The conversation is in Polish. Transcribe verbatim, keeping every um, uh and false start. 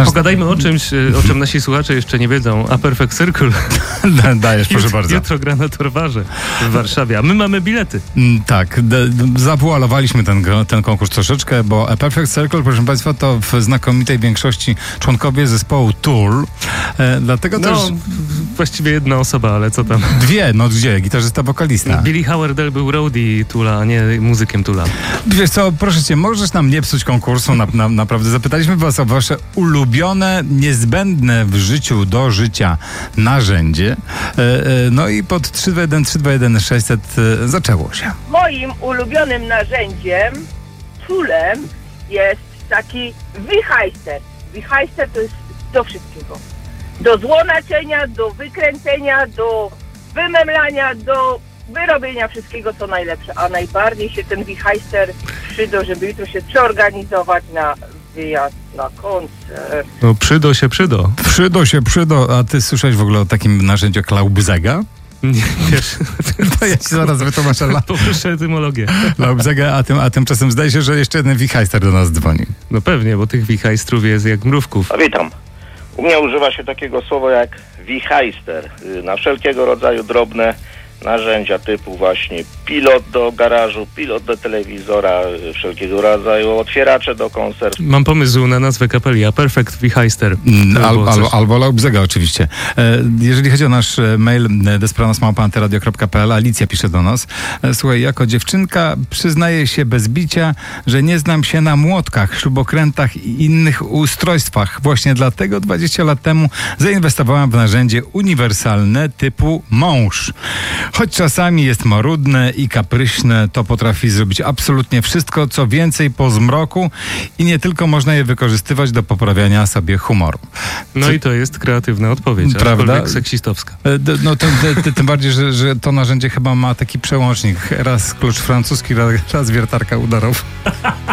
masz... Pogadajmy o czymś, o czym nasi słuchacze jeszcze nie wiedzą. A Perfect Circle. Dajesz, proszę bardzo. Jutro gra na Torwarze w Warszawie, a my mamy bilety. Mm, tak, d- d- zawoalowaliśmy ten, ten konkurs troszeczkę, bo A Perfect Circle, proszę Państwa, to w znakomitej większości członkowie zespołu Tool. E, dlatego No, też... właściwie jedna osoba, ale co tam? Dwie, no gdzie? Gitarzysta, wokalista. Billy Howardell był roadie Tula, a nie muzykiem Tula. Wiesz co, proszę cię, możesz nam nie psuć konkursu, na, na, naprawdę. Zapytaliśmy was o wasze ulubione, niezbędne w życiu do życia narzędzie. E, e, no i pod trzy dwa jeden trzy dwa jeden sześćset e, zaczęło się. Moim ulubionym narzędziem, toolem, jest taki wichajster. Wichajster to jest do wszystkiego. Do złonaczenia, do wykręcenia, do wymemlania, do wyrobienia wszystkiego, co najlepsze. A najbardziej się ten wichajster przydał, żeby jutro się przeorganizować na wyjazd na koncert. No przydo się przydo. Przydo się, przydo. A ty słyszałeś w ogóle o takim narzędziu jak Laubzega? Nie, wiesz, To ja ci zaraz wytłumaczę. La- poproszę etymologię. Laubzega, a, tym, a tymczasem zdaje się, że jeszcze jeden wichajster do nas dzwoni. No pewnie, bo tych wichajstrów jest jak mrówków. A witam. U mnie używa się takiego słowa jak wichajster na wszelkiego rodzaju drobne narzędzia typu właśnie pilot do garażu, pilot do telewizora, wszelkiego rodzaju otwieracze do konserw. Mam pomysł na nazwę kapeli, A Perfect Wichajster. Mm, al, al, albo Laubzega oczywiście. E, jeżeli chodzi o nasz e, mail e, despranos małpa antyradio kropka p l, Alicja pisze do nas. E, słuchaj, jako dziewczynka przyznaję się bez bicia, że nie znam się na młotkach, śrubokrętach i innych ustrojstwach. Właśnie dlatego dwadzieścia lat temu zainwestowałem w narzędzie uniwersalne typu mąż. Choć czasami jest marudne i kapryśne, to potrafi zrobić absolutnie wszystko, co więcej po zmroku i nie tylko można je wykorzystywać do poprawiania sobie humoru. No Co- i to jest kreatywna odpowiedź, Prawda? aczkolwiek seksistowska. E, d- No to, t- t- tym bardziej, że, że to narzędzie chyba ma taki przełącznik. Raz klucz francuski, raz, raz wiertarka udarowa.